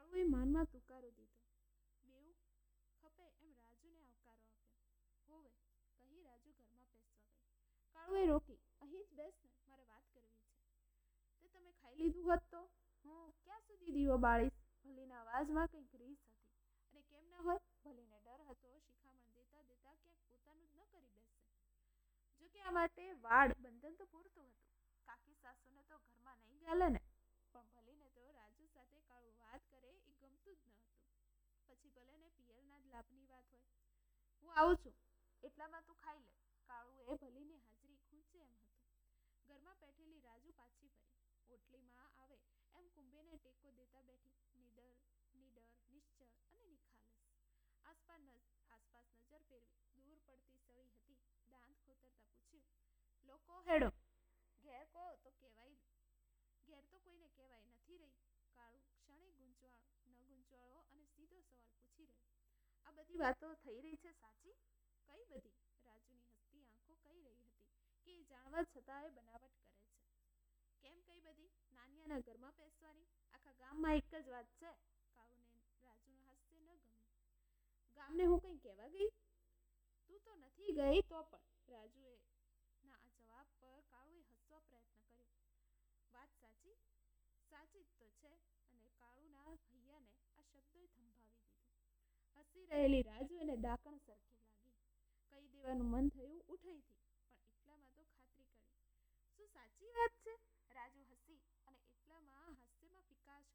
કાળુએ માનમાં તુકારો દીધો. બેઉ ખપે એમ રાજુને આવકારો આપ્યો. હોવે, કહી રાજુ ઘરમાં પેસવા ગઈ. કાળુએ રોકી. અહીં જ બેસ ને, મારે વાત કરવી છે. તે તમે ખાઈ લીધું હોત તો? હું ક્યાં સુધી દીવો બાળીશ? ભલીના અવાજમાં કંઈક રીસ હતી. અને કેમ ન હોય? ભલીને ડર હતો શિખામણ દેતા દેતા ક્યાંક પોતાનું જ ન કરી બેસે. જોકે આ માટે વાડ બંધન તો પૂરતું હતું. કાકી સાસુને તો ઘરમાં નહીં ગાલે ને. પણ ભલીને તો રાજુ સાથે કાળું વાત કરે એ ગમતું જ ન હતું. પછી ભલે ને પિયરના જ લાભની વાત હોય. હું આવું છું, એટલામાં તું ખાઈ લે. કાળુએ ભલીની હાજરી ખૂંચે એમ હતું. ઘરમાં બેઠેલી રાજુ પાછી ફરી. ઓટલીમાં આવે એમ કુંભેને ટેકો દેતા બેઠી. નિડર, નિશ્ચળ અને નિખાલસ. આસપાસ નજર ફેરવી. દૂર પડતી સળી હતી. દાંત ખોતરતા પૂછ્યું, લોકો હેડો. ઘેર કહો તો કહેવાય. ઘેર તો કોઈને કહેવાય નથી રહી. કાળુ ક્ષણે ગૂંચવાળો અને સીધો સવાલ પૂછી રહ્યો. આ બધી વાતો થઈ રહી છે સાચી? કઈ બધી? રાજુની હસતી આંખો કહી રહી હતી કે એ જાણવા છતાંય બનાવટ કરે છે. કેમ કઈ બધી? નાનિયાના ઘરમાં પેસવાની. આખા ગામમાં એક જ વાત છે. કાળુને રાજુનું હાસ્ય ન ગમ્યું. ગામને હું કંઈ કહેવા ગઈ? તું તો નથી ગઈ તો પણ. રાજુએ ના આ જવાબ પર કાળુએ હસવા પ્રયત્ન કર્યો. વાત સાચી? સાચી જ તો છે. અને કાળુના હૈયાને આ શબ્દોએ થંભાવી દીધું. હસી રહેલી રાજુ એને ડાકણ સરખી લાગી. કહી દેવાનું મન થયું ઉઠ અહીંથી. પણ એટલામાં તો ખાતરી કરી. શું સાચી વાત છે? રાજુ હસી અને એટલામાં હાસ્યમાં ફિકાશ